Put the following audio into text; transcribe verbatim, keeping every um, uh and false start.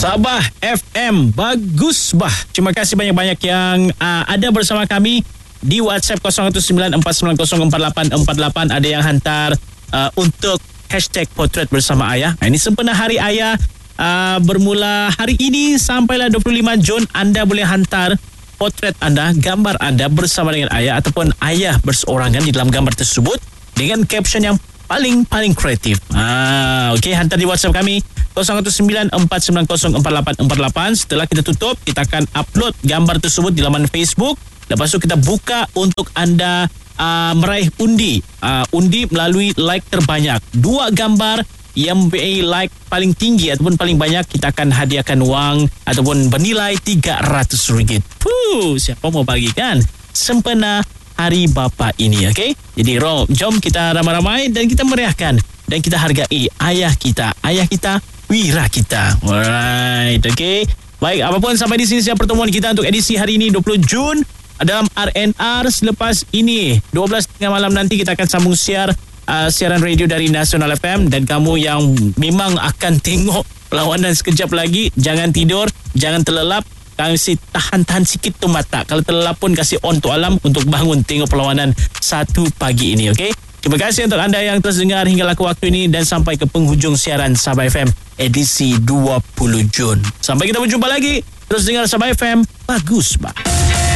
Sabah F M, bagus bah. Terima kasih banyak-banyak yang uh, ada bersama kami di WhatsApp kosong satu sembilan empat sembilan kosong empat lapan empat lapan. Ada yang hantar uh, untuk hashtag potret bersama ayah. Ini sempena Hari Ayah, uh, bermula hari ini sampailah dua puluh lima Jun. Anda boleh hantar potret anda, gambar anda bersama dengan ayah ataupun ayah berseorangan di dalam gambar tersebut dengan caption yang paling-paling kreatif. Ah, okey, hantar di WhatsApp kami kosong satu sembilan empat sembilan kosong empat lapan empat lapan. Setelah kita tutup, kita akan upload gambar tersebut di laman Facebook. Lepas tu kita buka untuk anda uh, meraih undi. Uh, undi melalui like terbanyak. Dua gambar yang mempunyai like paling tinggi ataupun paling banyak, kita akan hadiahkan wang ataupun bernilai tiga ratus ringgit. Puh, siapa mau bagi kan? Sempena Hari Bapa ini, okey? Jadi rom, jom kita ramai-ramai dan kita meriahkan dan kita hargai ayah kita. Ayah kita, wira kita. Alright, okey? Baik, apapun sampai di sini siap pertemuan kita untuk edisi hari ini dua puluh Jun dalam R and R. Selepas ini dua belas tiga puluh malam nanti kita akan sambung siar uh, siaran radio dari Nasional F M. Dan kamu yang memang akan tengok perlawanan sekejap lagi, jangan tidur, jangan terlelap. Kasih tahan-tahan sikit tu mata. Kalau terlelap pun kasih on tu alam untuk bangun tengok perlawanan satu pagi ini, okey? Terima kasih untuk anda yang terus dengar hingga laku waktu ini dan sampai ke penghujung siaran Sabah F M edisi dua puluh Jun. Sampai kita berjumpa lagi. Terus dengar Sabah F M, bagus bah.